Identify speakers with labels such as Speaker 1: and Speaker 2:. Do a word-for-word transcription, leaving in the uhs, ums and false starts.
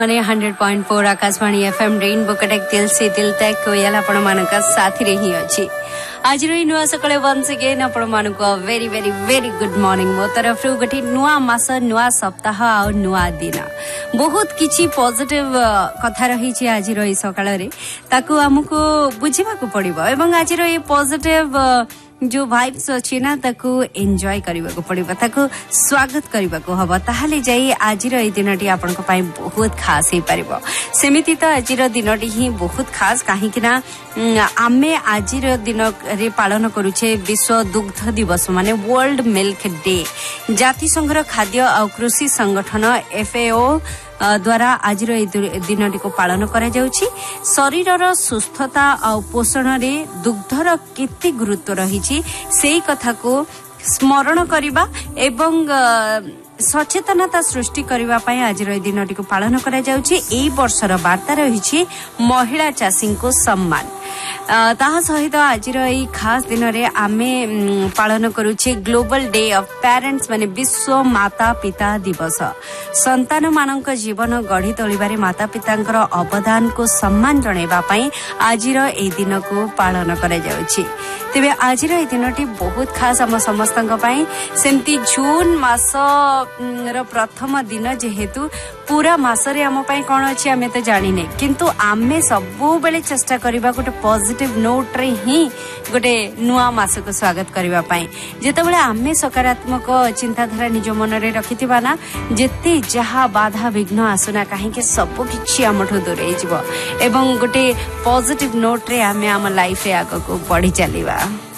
Speaker 1: Hundred point four Akashvani FM rainbow Cuttack दिल से दिल तक कोयल आपण मानक साथी रही अछि आज रही नुआ सकाळे वंस अगेन आपण मानक very very very good morning मो तरफ रु गठी नुआ मास नुआ सप्ताह आ नुआ दिन बहुत किछि पॉजिटिव कथा रही छि आज रही सकाळे रे ताकू हमकु बुझिबा को पड़िबो एवं आज रही पॉजिटिव जो वाइब्स अछि ना ताकू एन्जॉय करबा को पड़िबो ताकू स्वागत करबा को हबो ताहाले जाई आज रो ए दिनटी आपन को पई बहुत खास हे परिबो सेमिति त आज रो दिनटी ही बहुत खास काहे कि ना आमे आज रो दिन रे पालन करूछे विश्व दुग्ध दिवस माने वर्ल्ड मिल्क डे जाति संघ रो खाद्य आ कृषि संगठन एफएओ द्वारा आज दिन को पालन करा जाउछि शरीरर सुस्थता आ पोषण रे दुग्धर केते गुरुत्व रही से कथा को स्मरण करिबा एवं सचेतनता सृष्टि करबा पय आज दिन को पालन करा जाउछि एई वर्षर वार्ता रही महिला चाषी को सम्मान ताहा सहित आज एई खास दिन रे आमे पालन करूछे ग्लोबल डे ऑफ पेरेंट्स माने विश्व माता पिता दिवस संतान मानक जीवन गढ़ी तोलिबारे माता पितांकर अवदान को सम्मान जणैबा पय आज एई दिन को पालन करा जाउछि तेबे आज एई दिनटी बहुत खास हम समस्तक पय सेमती जून मास रो प्रथम दिन जेहेतु पूरा मासरे हम पय कोन अछि हमें तो जानि नै किंतु आमे सबु बेले चेष्टा करबा गोटे पॉजिटिव नोट रे ही गोटे नुआ मास को स्वागत करबा पय जेतेबेले आमे सकारात्मक चिंताधारा निज मन रे रखिथिबा ना जेते जहा बाधा विघ्न आसुना काहे के सब किछि हमठो दूरे जिवो एवं गोटे पॉजिटिव नोट रे आमे हम लाइफ रे आगो को बढ़ी चलीबा।